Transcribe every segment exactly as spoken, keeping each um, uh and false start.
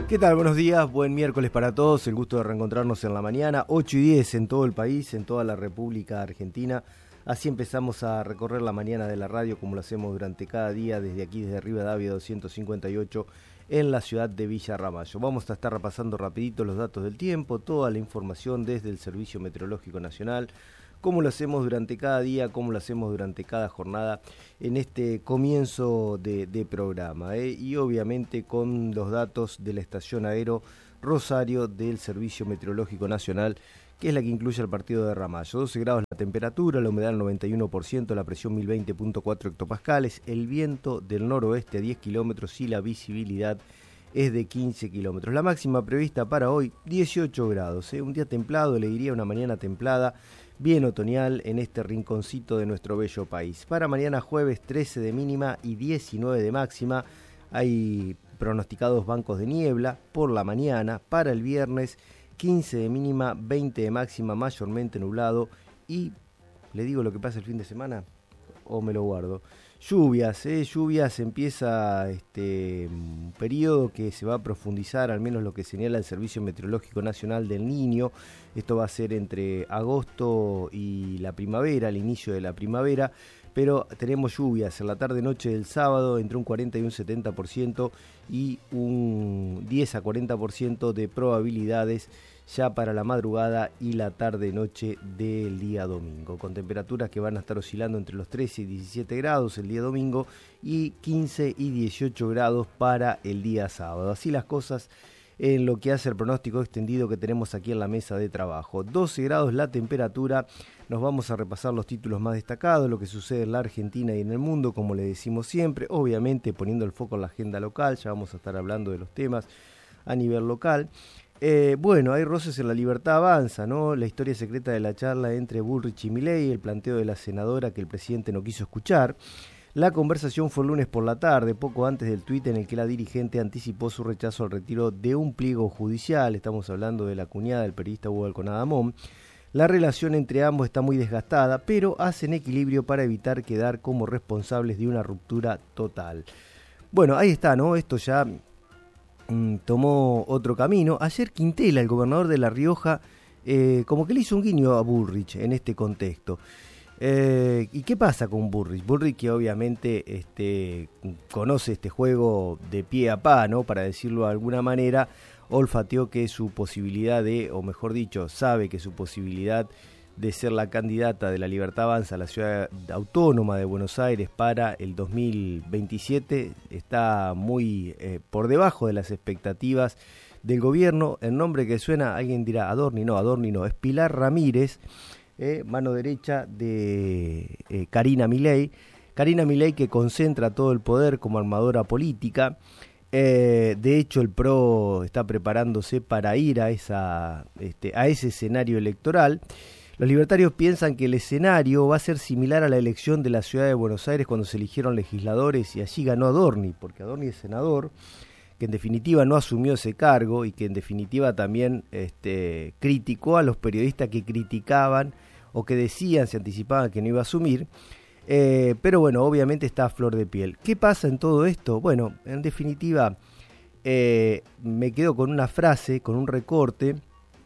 ¿Qué tal? Buenos días, buen miércoles para todos, el gusto de reencontrarnos en la mañana, ocho y diez en todo el país, en toda la República Argentina. Así empezamos a recorrer la mañana de la radio como lo hacemos durante cada día desde aquí, desde Rivadavia doscientos cincuenta y ocho en la ciudad de Villa Ramallo. Vamos a estar repasando rapidito los datos del tiempo, toda la información desde el Servicio Meteorológico Nacional, como lo hacemos durante cada día, como lo hacemos durante cada jornada en este comienzo de, de programa, ¿eh? Y obviamente con los datos de la estación Aero Rosario del Servicio Meteorológico Nacional, que es la que incluye el partido de Ramallo. doce grados la temperatura, la humedad al noventa y uno por ciento, la presión mil veinte punto cuatro hectopascales, el viento del noroeste a diez kilómetros y la visibilidad es de quince kilómetros. La máxima prevista para hoy, dieciocho grados, ¿eh? Un día templado, le diría una mañana templada, bien otoñal en este rinconcito de nuestro bello país. Para mañana jueves, trece de mínima y diecinueve de máxima. Hay pronosticados bancos de niebla por la mañana. Para el viernes, quince de mínima, veinte de máxima, mayormente nublado. Y, ¿le digo lo que pasa el fin de semana? ¿O me lo guardo? Lluvias, ¿eh? Lluvias, empieza este un periodo que se va a profundizar, al menos lo que señala el Servicio Meteorológico Nacional del Niño. Esto va a ser entre agosto y la primavera, el inicio de la primavera, pero tenemos lluvias en la tarde-noche del sábado entre un cuarenta y un setenta por ciento y un diez a cuarenta por ciento de probabilidades ya para la madrugada y la tarde-noche del día domingo, con temperaturas que van a estar oscilando entre los trece y diecisiete grados el día domingo y quince y dieciocho grados para el día sábado. Así las cosas en lo que hace el pronóstico extendido que tenemos aquí en la mesa de trabajo. doce grados la temperatura, nos vamos a repasar los títulos más destacados, lo que sucede en la Argentina y en el mundo, como le decimos siempre, obviamente poniendo el foco en la agenda local, ya vamos a estar hablando de los temas a nivel local. Eh, bueno, hay roces en la Libertad Avanza, ¿no? La historia secreta de la charla entre Bullrich y Milei, el planteo de la senadora que el presidente no quiso escuchar. La conversación fue el lunes por la tarde, poco antes del tuit en el que la dirigente anticipó su rechazo al retiro de un pliego judicial. Estamos hablando de la cuñada del periodista Hugo Alconadamón. La relación entre ambos está muy desgastada, pero hacen equilibrio para evitar quedar como responsables de una ruptura total. Bueno, ahí está, ¿no? Esto ya tomó otro camino. Ayer Quintela, el gobernador de La Rioja, eh, como que le hizo un guiño a Bullrich en este contexto. Eh, ¿Y qué pasa con Bullrich? Bullrich que obviamente este, conoce este juego de pie a pa, ¿no? Para decirlo de alguna manera, olfateó que su posibilidad de, o mejor dicho, sabe que su posibilidad de ser la candidata de la Libertad Avanza a la ciudad autónoma de Buenos Aires para el dos mil veintisiete está muy eh, por debajo de las expectativas del gobierno. El nombre que suena, alguien dirá Adorni, no, Adorni no, es Pilar Ramírez, eh, mano derecha de eh, Karina Milei. Karina Milei que concentra todo el poder como armadora política. Eh, de hecho, el P R O está preparándose para ir a, esa, este, a ese escenario electoral. Los libertarios piensan que el escenario va a ser similar a la elección de la ciudad de Buenos Aires cuando se eligieron legisladores y allí ganó Adorni, porque Adorni es senador, que en definitiva no asumió ese cargo y que en definitiva también este, criticó a los periodistas que criticaban o que decían, se anticipaban que no iba a asumir, eh, pero bueno, obviamente está a flor de piel. ¿Qué pasa en todo esto? Bueno, en definitiva eh, me quedo con una frase, con un recorte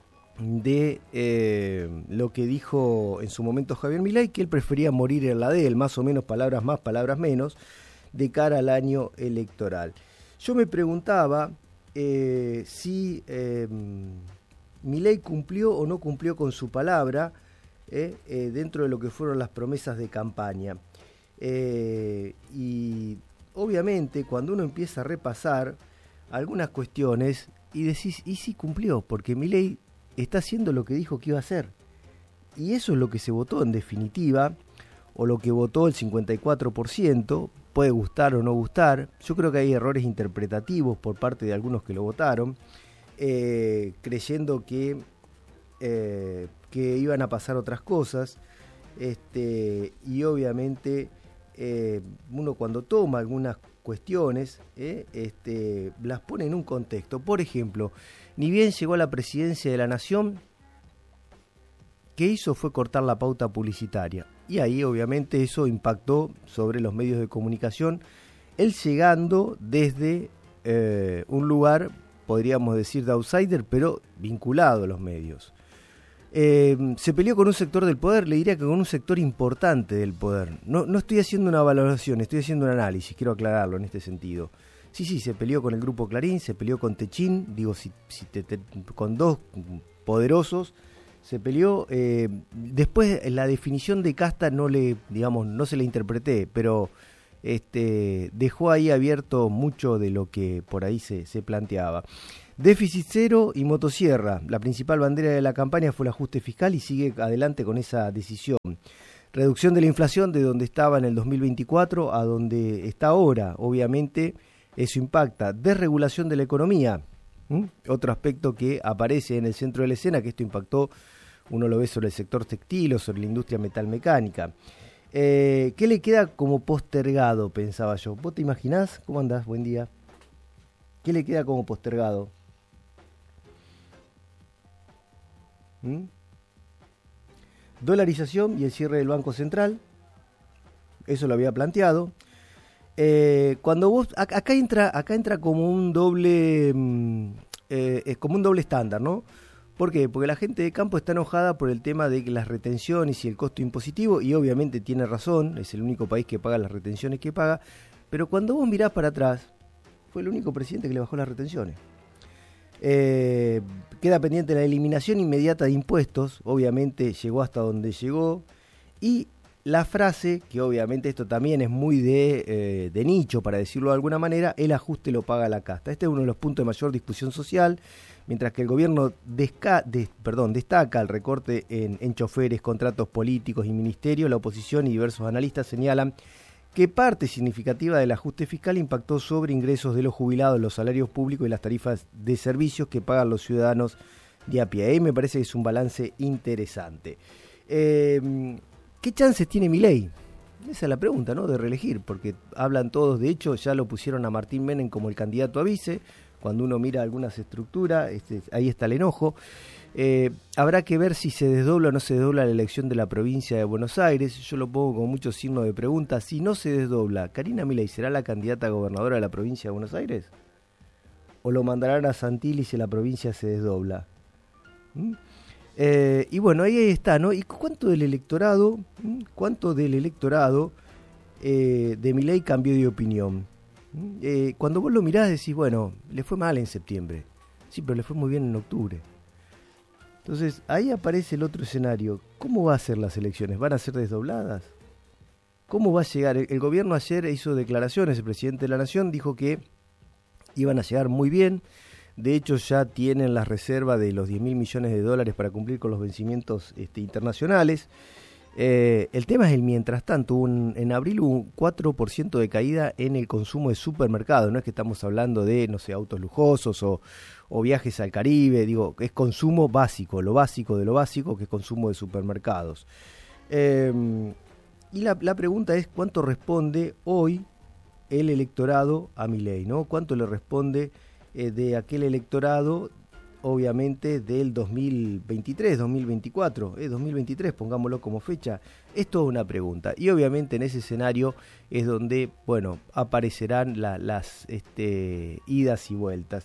de eh, lo que dijo en su momento Javier Milei, que él prefería morir en la de él, más o menos palabras más, palabras menos, de cara al año electoral. Yo me preguntaba eh, si eh, Milei cumplió o no cumplió con su palabra eh, eh, dentro de lo que fueron las promesas de campaña. Eh, y obviamente cuando uno empieza a repasar algunas cuestiones y decís, ¿y si cumplió? Porque Milei está haciendo lo que dijo que iba a hacer. Y eso es lo que se votó en definitiva, o lo que votó el cincuenta y cuatro por ciento, puede gustar o no gustar. Yo creo que hay errores interpretativos por parte de algunos que lo votaron, eh, creyendo que, eh, que iban a pasar otras cosas, este, y obviamente eh, uno cuando toma algunas cuestiones, eh, este, las pone en un contexto. Por ejemplo, ni bien llegó a la presidencia de la Nación, ¿qué hizo? Fue cortar la pauta publicitaria. Y ahí obviamente eso impactó sobre los medios de comunicación, él llegando desde eh, un lugar podríamos decir de outsider, pero vinculado a los medios. Eh, se peleó con un sector del poder, le diría que con un sector importante del poder. No, no estoy haciendo una valoración, estoy haciendo un análisis, quiero aclararlo en este sentido. Sí, sí, se peleó con el Grupo Clarín, se peleó con Techín, digo, si, si te, te, con dos poderosos, se peleó. Eh, después la definición de casta no le, digamos, no se le interpreté, pero este, dejó ahí abierto mucho de lo que por ahí se, se planteaba. Déficit cero y motosierra. La principal bandera de la campaña fue el ajuste fiscal y sigue adelante con esa decisión. Reducción de la inflación de donde estaba en el dos mil veinticuatro a donde está ahora. Obviamente eso impacta. Desregulación de la economía. ¿Mm? Otro aspecto que aparece en el centro de la escena, que esto impactó, uno lo ve sobre el sector textil o sobre la industria metalmecánica. Eh, ¿Qué le queda como postergado, pensaba yo? ¿Vos te imaginás? ¿Cómo andás? Buen día. ¿Qué le queda como postergado? ¿Mm? Dolarización y el cierre del Banco Central. Eso lo había planteado. Eh, cuando vos acá, acá entra acá entra como un doble eh, es como un doble estándar, ¿no? ¿Por qué? Porque la gente de campo está enojada por el tema de que las retenciones y el costo impositivo, y obviamente tiene razón, es el único país que paga las retenciones que paga, pero cuando vos mirás para atrás, fue el único presidente que le bajó las retenciones. Eh, queda pendiente la eliminación inmediata de impuestos, obviamente llegó hasta donde llegó, y la frase, que obviamente esto también es muy de, eh, de nicho, para decirlo de alguna manera, el ajuste lo paga la casta. Este es uno de los puntos de mayor discusión social, mientras que el gobierno desca, des, perdón, destaca el recorte en, en choferes, contratos políticos y ministerios. La oposición y diversos analistas señalan que parte significativa del ajuste fiscal impactó sobre ingresos de los jubilados, los salarios públicos y las tarifas de servicios que pagan los ciudadanos de a pie. Ahí me parece que es un balance interesante. Eh, ¿Qué chances tiene Milei? Esa es la pregunta, ¿no? De reelegir, porque hablan todos, de hecho ya lo pusieron a Martín Menem como el candidato a vice. Cuando uno mira algunas estructuras, este, ahí está el enojo. Eh, habrá que ver si se desdobla o no se desdobla la elección de la provincia de Buenos Aires. Yo lo pongo con muchos signos de pregunta. Si no se desdobla, ¿Karina Milei será la candidata a gobernadora de la provincia de Buenos Aires? ¿O lo mandarán a Santilli si la provincia se desdobla? ¿Mm? Eh, y bueno, ahí está, ¿no? ¿Y cuánto del electorado, ¿Mm? cuánto del electorado eh, de Milei cambió de opinión? ¿Mm? Eh, cuando vos lo mirás decís, bueno, le fue mal en septiembre. Sí, pero le fue muy bien en octubre. Entonces, ahí aparece el otro escenario. ¿Cómo va a ser las elecciones? ¿Van a ser desdobladas? ¿Cómo va a llegar? El, el gobierno ayer hizo declaraciones, el presidente de la Nación dijo que iban a llegar muy bien. De hecho, ya tienen la reserva de los diez mil millones de dólares para cumplir con los vencimientos este, internacionales. Eh, el tema es el mientras tanto. Un, en abril hubo un cuatro por ciento de caída en el consumo de supermercados. No es que estamos hablando de, no sé, autos lujosos o, o viajes al Caribe. Digo, es consumo básico, lo básico de lo básico, que es consumo de supermercados. Eh, y la, la pregunta es, ¿cuánto responde hoy el electorado a Milei, ¿no? ¿Cuánto le responde eh, de aquel electorado, obviamente, del dos mil veintitrés, dos mil veinticuatro, eh, dos mil veintitrés, pongámoslo como fecha? Es toda una pregunta. Y obviamente en ese escenario es donde, bueno, aparecerán la, las este, idas y vueltas.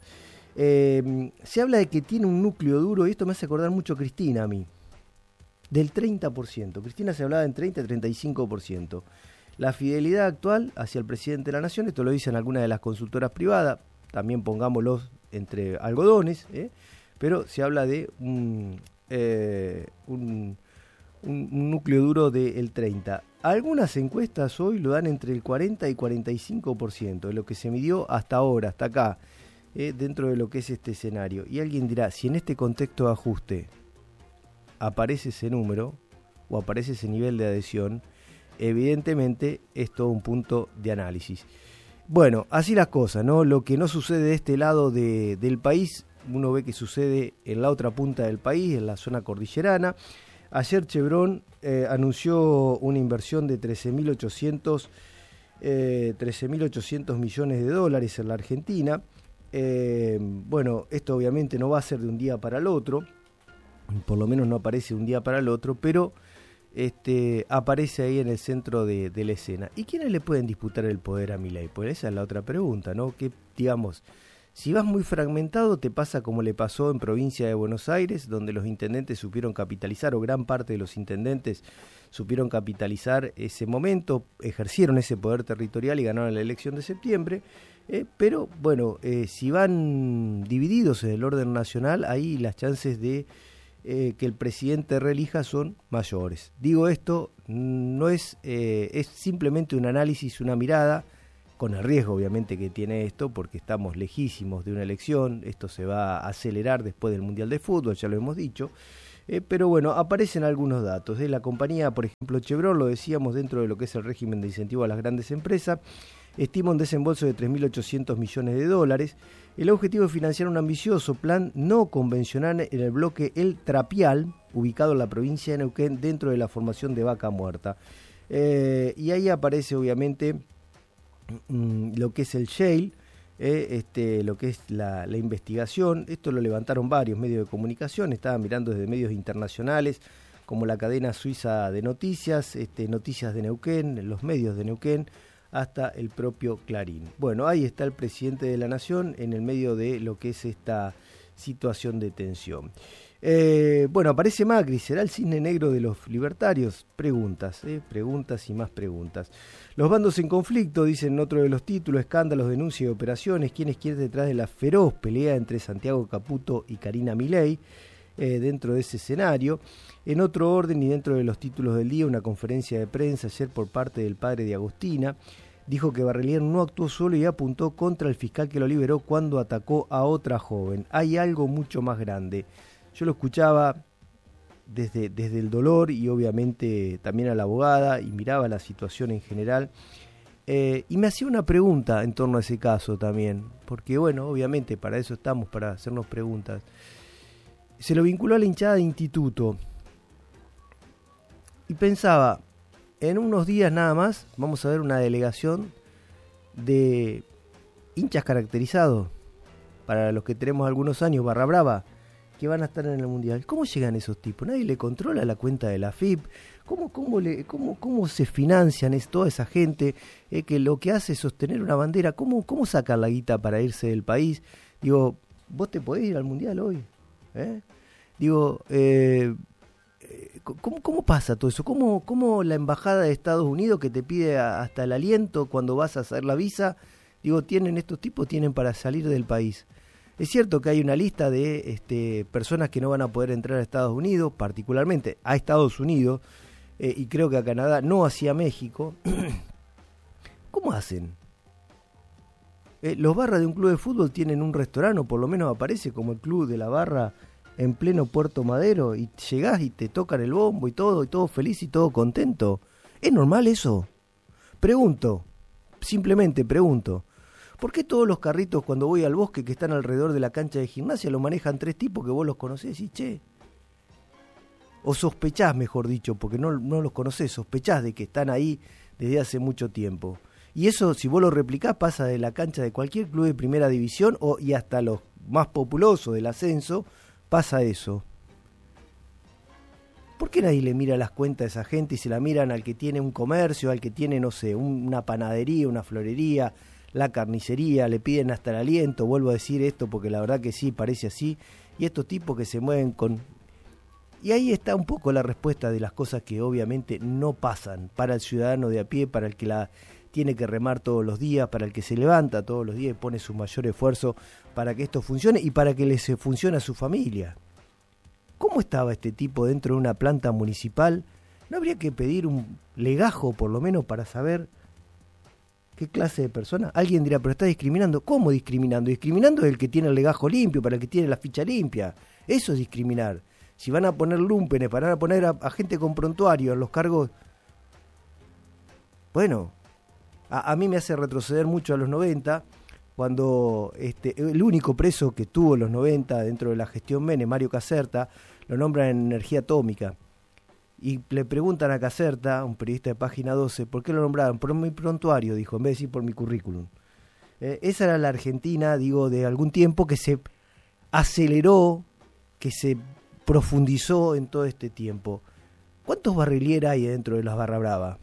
Eh, se habla de que tiene un núcleo duro, y esto me hace acordar mucho a Cristina a mí, del treinta por ciento. Cristina se hablaba en treinta a treinta y cinco por ciento. La fidelidad actual hacia el presidente de la Nación, esto lo dicen algunas de las consultoras privadas, también pongámoslos entre algodones, ¿eh? Pero se habla de un, eh, un, un, un núcleo duro del treinta. Algunas encuestas hoy lo dan entre el cuarenta y cuarenta y cinco por ciento, de lo que se midió hasta ahora, hasta acá, ¿eh? Dentro de lo que es este escenario. Y alguien dirá, si en este contexto de ajuste aparece ese número, o aparece ese nivel de adhesión, evidentemente es todo un punto de análisis. Bueno, así las cosas, ¿no? Lo que no sucede de este lado de, del país, uno ve que sucede en la otra punta del país, en la zona cordillerana. Ayer Chevron eh, anunció una inversión de trece mil ochocientos millones de dólares en la Argentina. Eh, bueno, esto obviamente no va a ser de un día para el otro, por lo menos no aparece de un día para el otro, pero Este, aparece ahí en el centro de, de la escena. ¿Y quiénes le pueden disputar el poder a Milei? Pues esa es la otra pregunta, ¿no? Que, digamos, Si vas muy fragmentado, te pasa como le pasó en provincia de Buenos Aires, donde los intendentes supieron capitalizar, o gran parte de los intendentes supieron capitalizar ese momento, ejercieron ese poder territorial y ganaron la elección de septiembre. Eh, pero bueno, eh, si van divididos en el orden nacional, ahí las chances de eh, que el presidente reelija son mayores. Digo esto, no es, eh, es simplemente un análisis, una mirada, con el riesgo obviamente que tiene esto, porque estamos lejísimos de una elección, esto se va a acelerar después del Mundial de Fútbol, ya lo hemos dicho, eh, pero bueno, aparecen algunos datos. De la compañía, por ejemplo, Chevron, lo decíamos, dentro de lo que es el régimen de incentivo a las grandes empresas, estima un desembolso de tres mil ochocientos millones de dólares. El objetivo es financiar un ambicioso plan no convencional en el bloque El Trapial, ubicado en la provincia de Neuquén, dentro de la formación de Vaca Muerta. Eh, y ahí aparece obviamente lo que es el shale, eh, este, lo que es la, la investigación. Esto lo levantaron varios medios de comunicación, estaban mirando desde medios internacionales como la cadena suiza de noticias, este, Noticias de Neuquén, los medios de Neuquén, hasta el propio Clarín. Bueno, ahí está el presidente de la Nación en el medio de lo que es esta situación de tensión. Eh, bueno, aparece Macri, ¿será el cisne negro de los libertarios? Preguntas, eh, preguntas y más preguntas. Los bandos en conflicto, dicen otro de los títulos, escándalos, denuncias y operaciones. ¿Quién es quién detrás de la feroz pelea entre Santiago Caputo y Karina Milei? Eh, dentro de ese escenario. En otro orden y dentro de los títulos del día, una conferencia de prensa ayer por parte del padre de Agustina. Dijo que Barrelier no actuó solo y apuntó contra el fiscal que lo liberó cuando atacó a otra joven. Hay algo mucho más grande. Yo lo escuchaba desde, desde el dolor y obviamente también a la abogada, y miraba la situación en general, eh, y me hacía una pregunta en torno a ese caso también, porque bueno, obviamente para eso estamos, para hacernos preguntas. Se lo vinculó a la hinchada de Instituto y pensaba, en unos días nada más vamos a ver una delegación de hinchas caracterizados, para los que tenemos algunos años, barra brava, que van a estar en el Mundial. ¿Cómo llegan esos tipos? Nadie le controla la cuenta de la F I P. ¿Cómo, cómo, le, cómo, cómo se financian es, toda esa gente eh, que lo que hace es sostener una bandera? ¿Cómo, cómo sacan la guita para irse del país? Digo, ¿vos te podés ir al Mundial hoy? ¿Eh? Digo, eh, ¿cómo, ¿cómo pasa todo eso? ¿Cómo, ¿Cómo la embajada de Estados Unidos, que te pide a, hasta el aliento cuando vas a hacer la visa, digo, tienen estos tipos, tienen para salir del país? Es cierto que hay una lista de este, personas que no van a poder entrar a Estados Unidos, particularmente a Estados Unidos, eh, y creo que a Canadá, no hacia México. ¿Cómo hacen? Eh, los barras de un club de fútbol tienen un restaurante, o por lo menos aparece como el club de la barra en pleno Puerto Madero, y llegás y te tocan el bombo y todo, y todo feliz y todo contento. ¿Es normal eso? Pregunto, simplemente pregunto. ¿Por qué todos los carritos cuando voy al bosque que están alrededor de la cancha de gimnasia lo manejan tres tipos que vos los conocés y che? O sospechás, mejor dicho, porque no, no los conocés, sospechás de que están ahí desde hace mucho tiempo. Y eso, si vos lo replicás, pasa de la cancha de cualquier club de primera división o, y hasta los más populosos del ascenso, pasa eso. ¿Por qué nadie le mira las cuentas a esa gente y se la miran al que tiene un comercio, al que tiene, no sé, un, una panadería, una florería, la carnicería, le piden hasta el aliento? Vuelvo a decir esto porque la verdad que sí, parece así. Y estos tipos que se mueven con... Y ahí está un poco la respuesta de las cosas que obviamente no pasan para el ciudadano de a pie, para el que la tiene que remar todos los días, para el que se levanta todos los días y pone su mayor esfuerzo para que esto funcione y para que les funcione a su familia. ¿Cómo estaba este tipo dentro de una planta municipal? ¿No habría que pedir un legajo por lo menos para saber qué clase de persona? Alguien dirá, pero está discriminando. ¿Cómo discriminando? Discriminando es el que tiene el legajo limpio, para el que tiene la ficha limpia. Eso es discriminar. Si van a poner lumpenes, van a poner a, a gente con prontuario en los cargos... Bueno, a, a mí me hace retroceder mucho a los noventa, cuando este, el único preso que tuvo en los noventa dentro de la gestión Menem, Mario Caserta, lo nombran en energía atómica. Y le preguntan a Caserta, un periodista de Página doce, ¿por qué lo nombraron? Por mi prontuario, dijo, en vez de decir por mi currículum. Eh, esa era la Argentina, digo, de algún tiempo, que se aceleró, que se profundizó en todo este tiempo. ¿Cuántos barrilier hay dentro de las Barra Brava?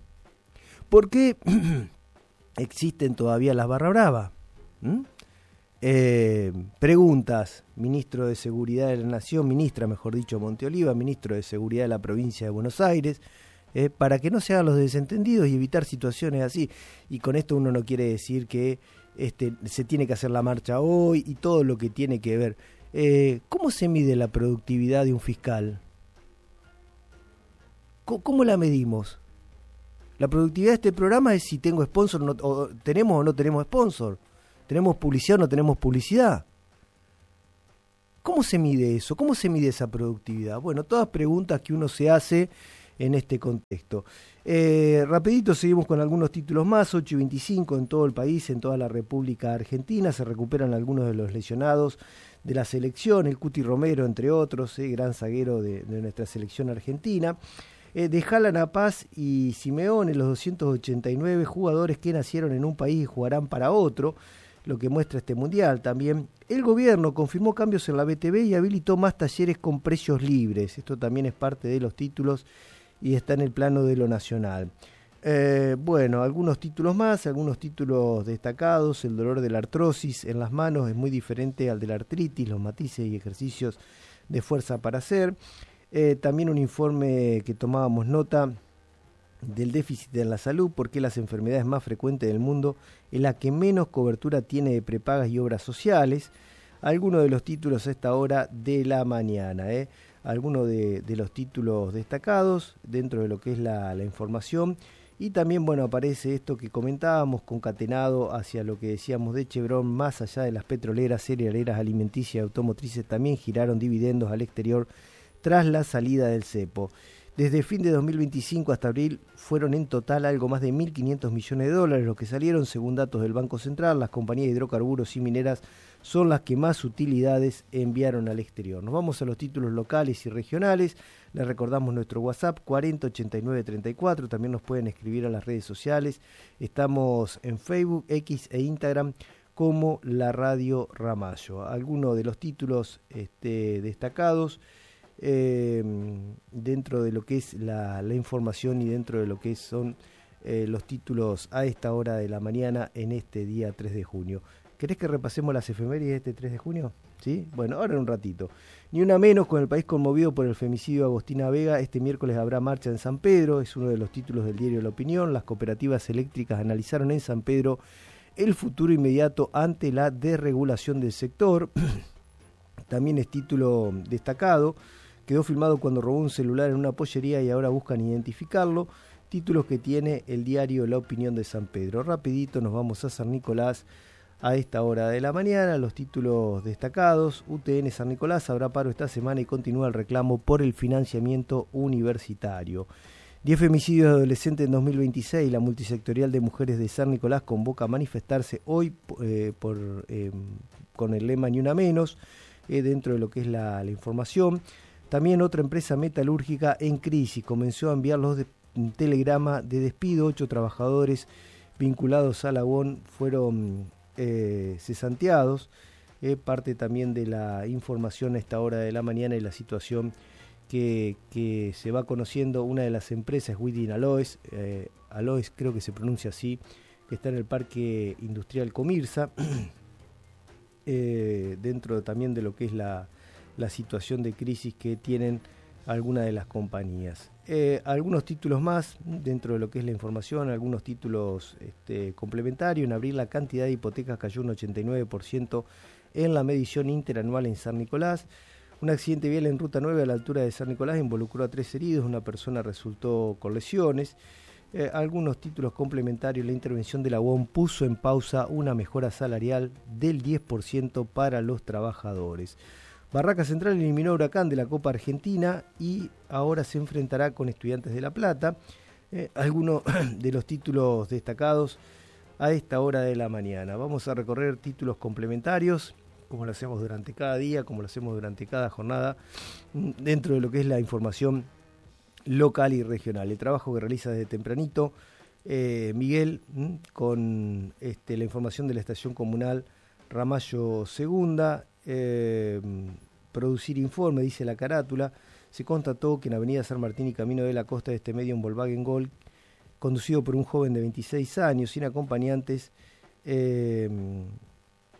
¿Por qué existen todavía las Barra Brava? ¿Mm? Eh, preguntas, ministro de Seguridad de la Nación, ministra, mejor dicho, Monteoliva, ministro de Seguridad de la provincia de Buenos Aires, eh, para que no se hagan los desentendidos y evitar situaciones así. Y con esto uno no quiere decir que este, se tiene que hacer la marcha hoy y todo lo que tiene que ver. Eh, ¿Cómo se mide la productividad de un fiscal? ¿Cómo, cómo la medimos? La productividad de este programa es si tengo sponsor, no, o tenemos o no tenemos sponsor. ¿Tenemos publicidad o no tenemos publicidad? ¿Cómo se mide eso? ¿Cómo se mide esa productividad? Bueno, todas preguntas que uno se hace en este contexto. Eh, rapidito seguimos con algunos títulos más. Ocho y veinticinco en todo el país, en toda la República Argentina. Se recuperan algunos de los lesionados de la selección. El Cuti Romero, entre otros, eh, gran zaguero de, de nuestra selección argentina. Eh, de Haaland a Paz y Simeone, los doscientos ochenta y nueve jugadores que nacieron en un país y jugarán para otro, lo que muestra este mundial también. El gobierno confirmó cambios en la B T V y habilitó más talleres con precios libres. Esto también es parte de los títulos y está en el plano de lo nacional. Eh, bueno, algunos títulos más, algunos títulos destacados. El dolor de la artrosis en las manos es muy diferente al de la artritis, los matices y ejercicios de fuerza para hacer. Eh, también un informe que tomábamos nota del déficit en la salud, porque las enfermedades más frecuentes del mundo es la que menos cobertura tiene de prepagas y obras sociales. Algunos de los títulos a esta hora de la mañana, ¿eh? Algunos de, de los títulos destacados dentro de lo que es la, la información. Y también, bueno, aparece esto que comentábamos, concatenado hacia lo que decíamos de Chevron, más allá de las petroleras, cerealeras, alimenticias y automotrices, también giraron dividendos al exterior tras la salida del cepo. Desde fin de dos mil veinticinco hasta abril fueron en total algo más de mil quinientos millones de dólares los que salieron, según datos del Banco Central. Las compañías de hidrocarburos y mineras son las que más utilidades enviaron al exterior. Nos vamos a los títulos locales y regionales. Les recordamos nuestro WhatsApp cuarenta ochenta y nueve treinta y cuatro. También nos pueden escribir a las redes sociales. Estamos en Facebook, X e Instagram como La Radio Ramallo. Algunos de los títulos este, destacados Eh, dentro de lo que es la, la información y dentro de lo que son eh, los títulos a esta hora de la mañana en este día tres de junio. ¿Querés que repasemos las efemérides de este tres de junio? ¿Sí? Bueno, ahora en un ratito. Ni una menos, con el país conmovido por el femicidio de Agostina Vega. Este miércoles habrá marcha en San Pedro, es uno de los títulos del diario La Opinión. Las cooperativas eléctricas analizaron en San Pedro el futuro inmediato ante la desregulación del sector. También es título destacado. Quedó filmado cuando robó un celular en una pollería y ahora buscan identificarlo. Títulos que tiene el diario La Opinión de San Pedro. Rapidito nos vamos a San Nicolás a esta hora de la mañana. Los títulos destacados. U T N San Nicolás, habrá paro esta semana y continúa el reclamo por el financiamiento universitario. Diez femicidios de adolescentes en dos mil veintiséis. La multisectorial de mujeres de San Nicolás convoca a manifestarse hoy eh, por, eh, con el lema Ni una menos, eh, dentro de lo que es la, la información. También otra empresa metalúrgica en crisis comenzó a enviar los de, un telegrama de despido. Ocho trabajadores vinculados a Lagón fueron eh, cesanteados. Eh, parte también de la información a esta hora de la mañana y la situación que, que se va conociendo. Una de las empresas, Widin Aloes, eh, Aloes creo que se pronuncia así, que está en el Parque Industrial Comirsa, eh, dentro también de lo que es la la situación de crisis que tienen algunas de las compañías. Eh, algunos títulos más dentro de lo que es la información, algunos títulos este, complementarios. En abril la cantidad de hipotecas cayó un ochenta y nueve por ciento en la medición interanual en San Nicolás. Un accidente vial en Ruta nueve a la altura de San Nicolás involucró a tres heridos, una persona resultó con lesiones. Eh, algunos títulos complementarios. La intervención de la U O M puso en pausa una mejora salarial del diez por ciento para los trabajadores. Barraca Central eliminó a Huracán de la Copa Argentina y ahora se enfrentará con Estudiantes de La Plata. Eh, algunos de los títulos destacados a esta hora de la mañana. Vamos a recorrer títulos complementarios, como lo hacemos durante cada día, como lo hacemos durante cada jornada, dentro de lo que es la información local y regional. El trabajo que realiza desde tempranito eh, Miguel, con este, la información de la estación comunal Ramallo Segunda. Eh, producir informe, dice la carátula. Se constató que en Avenida San Martín y Camino de la Costa de este medio un Volkswagen Gol conducido por un joven de veintiséis años sin acompañantes, eh,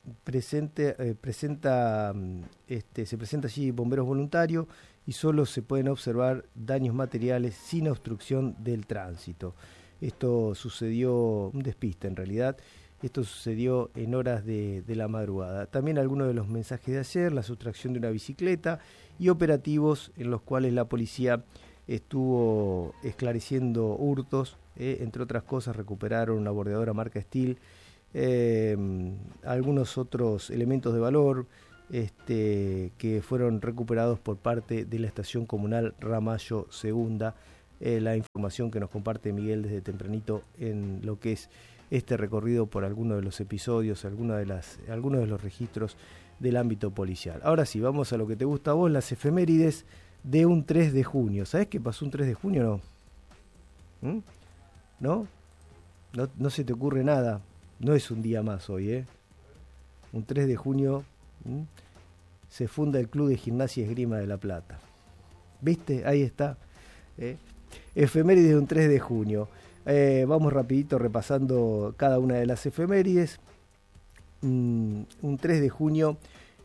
presente, eh, presenta, este, se presenta allí bomberos voluntarios y solo se pueden observar daños materiales sin obstrucción del tránsito. Esto sucedió, un despiste en realidad, esto sucedió en horas de, de la madrugada. También algunos de los mensajes de ayer, la sustracción de una bicicleta y operativos en los cuales la policía estuvo esclareciendo hurtos, eh, entre otras cosas recuperaron una bordeadora marca Steel, eh, algunos otros elementos de valor este, que fueron recuperados por parte de la estación comunal Ramallo Segunda, eh, la información que nos comparte Miguel desde tempranito en lo que es este recorrido por algunos de los episodios, algunos de, las, algunos de los registros del ámbito policial. Ahora sí, vamos a lo que te gusta a vos, las efemérides de un tres de junio. ¿Sabés qué pasó un tres de junio o no? ¿Mm? ¿No? ¿No? No se te ocurre nada. No es un día más hoy, ¿eh? Un tres de junio ¿Mm? se funda el Club de Gimnasia y Esgrima de La Plata. ¿Viste? Ahí está. ¿Eh? Efemérides de un tres de junio. Eh, vamos rapidito repasando cada una de las efemérides. Mm, un tres de junio...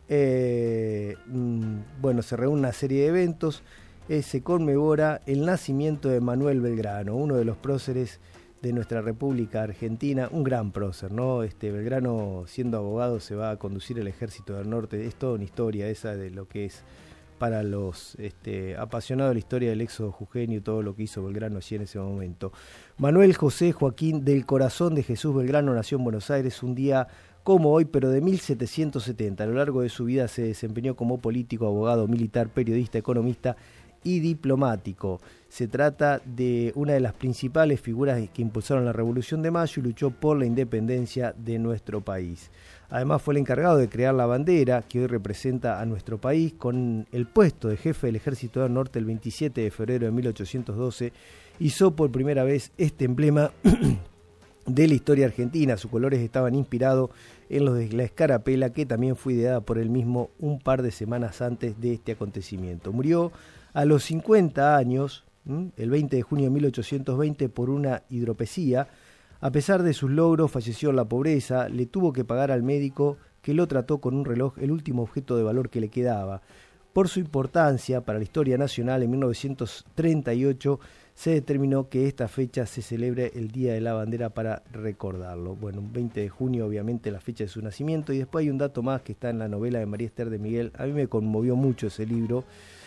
Eh, bueno, se reúne una serie de eventos, eh, se conmemora el nacimiento de Manuel Belgrano, uno de los próceres de nuestra República Argentina, un gran prócer, ¿no? Este Belgrano, siendo abogado, se va a conducir el Ejército del Norte. Es toda una historia esa de lo que es para los este, apasionados de la historia del éxodo jujeño y todo lo que hizo Belgrano allí en ese momento. Manuel José Joaquín del Corazón de Jesús Belgrano nació en Buenos Aires un día como hoy, pero de mil setecientos setenta. A lo largo de su vida se desempeñó como político, abogado, militar, periodista, economista y diplomático. Se trata de una de las principales figuras que impulsaron la Revolución de Mayo y luchó por la independencia de nuestro país. Además fue el encargado de crear la bandera que hoy representa a nuestro país. Con el puesto de jefe del Ejército del Norte el veintisiete de febrero de mil ochocientos doce, hizo por primera vez este emblema de la historia argentina. Sus colores estaban inspirados en los de la escarapela, que también fue ideada por él mismo un par de semanas antes de este acontecimiento. Murió a los cincuenta años, ¿m? el veinte de junio de mil ochocientos veinte, por una hidropesía. A pesar de sus logros, falleció en la pobreza, le tuvo que pagar al médico que lo trató con un reloj, el último objeto de valor que le quedaba. Por su importancia para la historia nacional, en mil novecientos treinta y ocho se determinó que esta fecha se celebre el Día de la Bandera para recordarlo. Bueno, un veinte de junio, obviamente, la fecha de su nacimiento. Y después hay un dato más que está en la novela de María Esther de Miguel. A mí me conmovió mucho ese libro.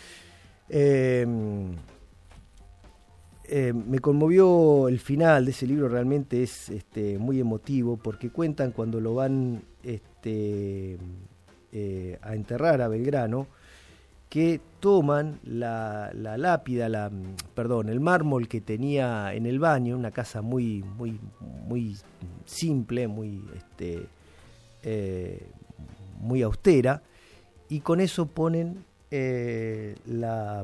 Eh, eh, me conmovió el final de ese libro, realmente es este, muy emotivo, porque cuentan cuando lo van este, eh, a enterrar a Belgrano, que toman la, la lápida, la, perdón, el mármol que tenía en el baño, una casa muy, muy, muy simple, muy, este, eh, muy austera, y con eso ponen eh, la,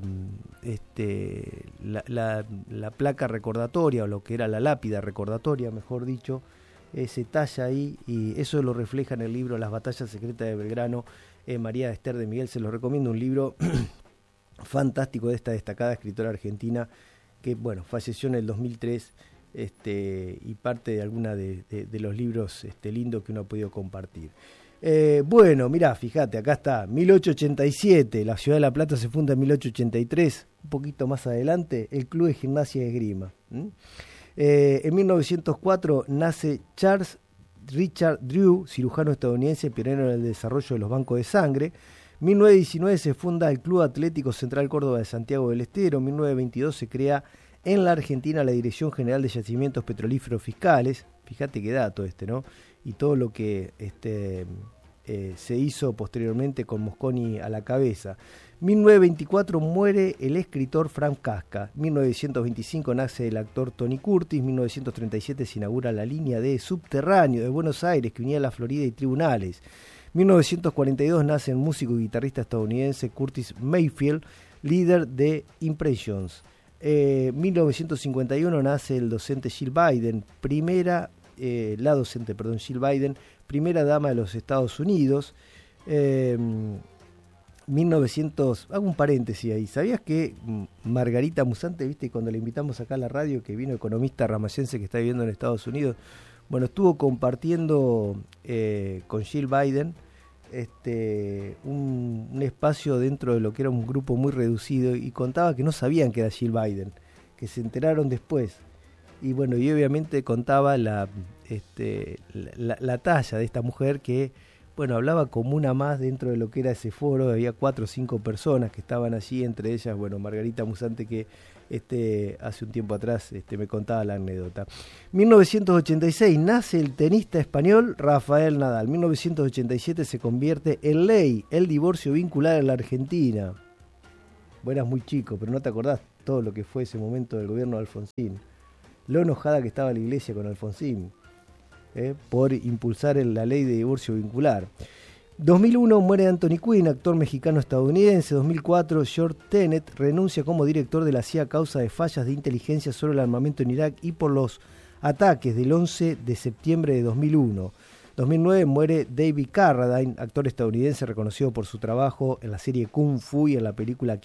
este, la, la, la placa recordatoria, o lo que era la lápida recordatoria, mejor dicho, eh, se talla ahí, y eso lo refleja en el libro Las batallas secretas de Belgrano. Eh, María Esther de Miguel, se los recomiendo, un libro fantástico de esta destacada escritora argentina que, bueno, falleció en el dos mil tres, este, y parte de alguna de, de, de los libros este, lindos que uno ha podido compartir. Eh, bueno, mirá, fíjate, acá está, mil ochocientos ochenta y siete, la ciudad de La Plata se funda en mil ochocientos ochenta y tres, un poquito más adelante, el Club de Gimnasia y Esgrima. ¿Mm? Eh, en mil novecientos cuatro nace Charles Richard Drew, cirujano estadounidense, pionero en el desarrollo de los bancos de sangre. mil novecientos diecinueve se funda el Club Atlético Central Córdoba de Santiago del Estero. En mil novecientos veintidós se crea en la Argentina la Dirección General de Yacimientos Petrolíferos Fiscales. Fíjate qué dato este, ¿no? Y todo lo que este, eh, se hizo posteriormente con Mosconi a la cabeza. mil novecientos veinticuatro muere el escritor Frank Kafka. mil novecientos veinticinco nace el actor Tony Curtis. mil novecientos treinta y siete se inaugura la línea de subterráneo de Buenos Aires que unía la Florida y Tribunales. mil novecientos cuarenta y dos nace el músico y guitarrista estadounidense Curtis Mayfield, líder de Impressions. Eh, mil novecientos cincuenta y uno nace el docente Jill Biden, primera, eh, la docente, perdón, Jill Biden, primera dama de los Estados Unidos. Eh, mil novecientos, hago un paréntesis ahí, ¿sabías que Margarita Musante, viste, cuando le invitamos acá a la radio, que vino economista ramayense que está viviendo en Estados Unidos, Bueno, estuvo compartiendo eh, con Jill Biden este, un, un espacio dentro de lo que era un grupo muy reducido y contaba que no sabían que era Jill Biden, que se enteraron después. Y bueno, y obviamente contaba la, este, la, la talla de esta mujer que, bueno, hablaba como una más dentro de lo que era ese foro. Había cuatro o cinco personas que estaban allí, entre ellas, bueno, Margarita Musante, que este, hace un tiempo atrás este, me contaba la anécdota. mil novecientos ochenta y seis nace el tenista español Rafael Nadal. mil novecientos ochenta y siete se convierte en ley el divorcio vincular en la Argentina. Vos eras muy chico, pero no te acordás todo lo que fue ese momento del gobierno de Alfonsín. Lo enojada que estaba la iglesia con Alfonsín eh, por impulsar la ley de divorcio vincular. dos mil uno muere Anthony Quinn, actor mexicano-estadounidense. dos mil cuatro George Tenet renuncia como director de la C I A a causa de fallas de inteligencia sobre el armamento en Irak y por los ataques del once de septiembre de dos mil uno. dos mil nueve muere David Carradine, actor estadounidense reconocido por su trabajo en la serie Kung Fu y en la película